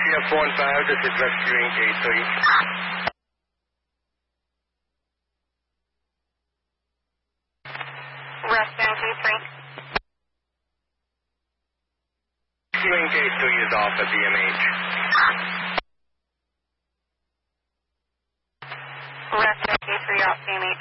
CF15, this is rescuing K3. Rescuing K3. Rescuing K3 is off at BMH. Rescuing K3 off BMH.